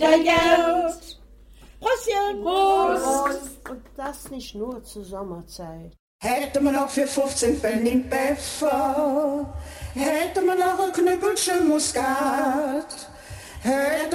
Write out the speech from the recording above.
Wiedergeld. Prostchen. Prost. Und das nicht nur zur Sommerzeit. Hätte man auch für 15 Pfennig Pfeffer, hätte man auch ein Knüppelchen Muskat, hätte